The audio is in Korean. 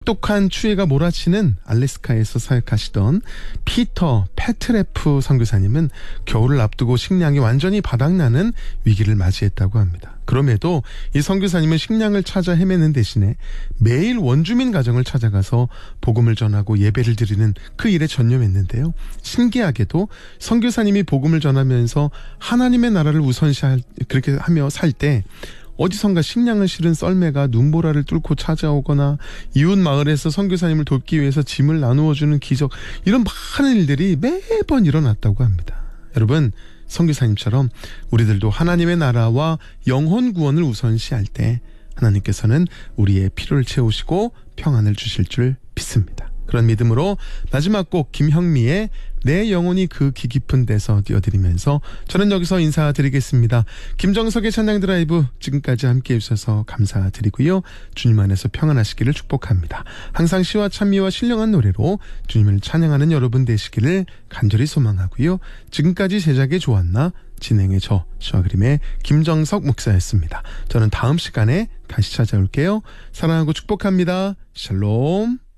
똑똑한 추위가 몰아치는 알래스카에서 사역하시던 피터 패트레프 선교사님은 겨울을 앞두고 식량이 완전히 바닥나는 위기를 맞이했다고 합니다. 그럼에도 이 선교사님은 식량을 찾아 헤매는 대신에 매일 원주민 가정을 찾아가서 복음을 전하고 예배를 드리는 그 일에 전념했는데요. 신기하게도 선교사님이 복음을 전하면서 하나님의 나라를 우선시할 그렇게 하며 살 때 어디선가 식량을 실은 썰매가 눈보라를 뚫고 찾아오거나 이웃 마을에서 선교사님을 돕기 위해서 짐을 나누어주는 기적, 이런 많은 일들이 매번 일어났다고 합니다. 여러분, 선교사님처럼 우리들도 하나님의 나라와 영혼 구원을 우선시할 때 하나님께서는 우리의 필요를 채우시고 평안을 주실 줄 믿습니다. 그런 믿음으로 마지막 곡 김형미의 내 영혼이 그 기 깊은 데서 띄워드리면서 저는 여기서 인사드리겠습니다. 김정석의 찬양 드라이브, 지금까지 함께해 주셔서 감사드리고요. 주님 안에서 평안하시기를 축복합니다. 항상 시와 찬미와 신령한 노래로 주님을 찬양하는 여러분 되시기를 간절히 소망하고요. 지금까지 제작의 조한나, 진행의 저 시와 그림의 김정석 목사였습니다. 저는 다음 시간에 다시 찾아올게요. 사랑하고 축복합니다. 샬롬.